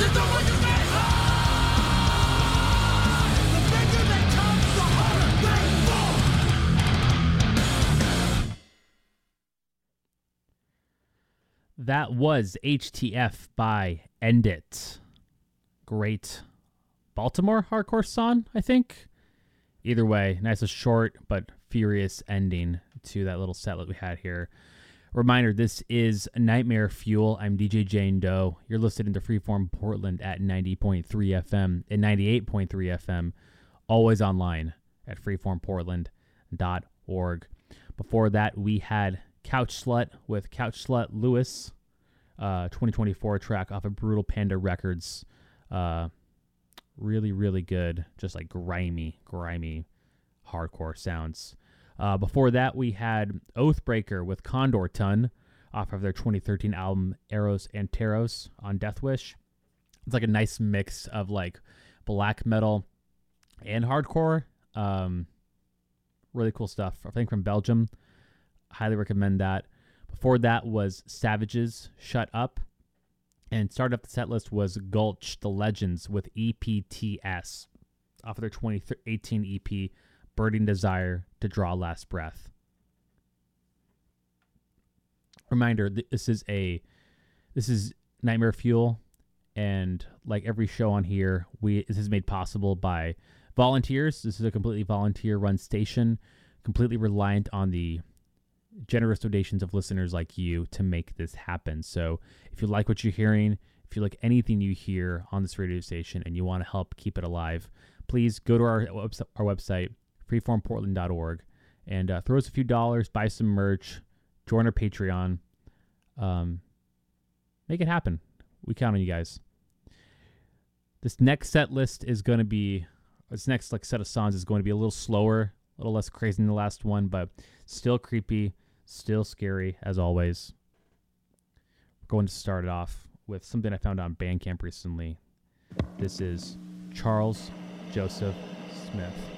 That was HTF by End It. Great Baltimore hardcore song, I think. Either way, nice and short but furious ending to that little set that we had here. Reminder, this is Nightmare Fuel. I'm DJ Jane Doe. You're listening to Freeform Portland at 90.3 FM and 98.3 FM. Always online at freeformportland.org. Before that, we had Couch Slut with Couch Slut Lewis, 2024 track off of Brutal Panda Records. Really, really good. Just like grimy hardcore sounds. Before that, we had Oathbreaker with Condor Ton off of their 2013 album Eros and Teros on Deathwish. It's like a nice mix of like black metal and hardcore. Really cool stuff. I think from Belgium. Highly recommend that. Before that was Savages, Shut Up. And started up the set list was Gulch, The Legends with EPTS off of their 2018 EP, Burning Desire to Draw Last Breath. Reminder, this is Nightmare Fuel, and like every show on here, this is made possible by volunteers. This is a completely volunteer-run station, completely reliant on the generous donations of listeners like you to make this happen. So if you like what you're hearing, if you like anything you hear on this radio station and you want to help keep it alive, please go to our website, freeformportland.org, and throw us a few dollars, buy some merch, join our Patreon. Make it happen. We count on you guys. This next set list is going to be, this next set of songs is going to be a little slower, a little less crazy than the last one, but still creepy, still scary as always. We're going to start it off with something I found on Bandcamp recently. This is Charles Joseph Smith.